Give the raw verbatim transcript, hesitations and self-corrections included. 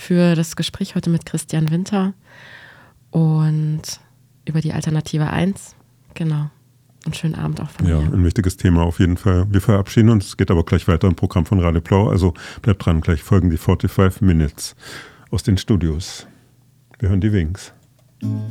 für das Gespräch heute mit Christian Winter und über die Alternative eins. Genau. Einen schönen Abend auch von ja, mir. Ja, ein wichtiges Thema auf jeden Fall. Wir verabschieden uns. Es geht aber gleich weiter im Programm von Radio Blau. Also bleibt dran, gleich folgen die fünfundvierzig Minutes aus den Studios. Wir hören die Wings.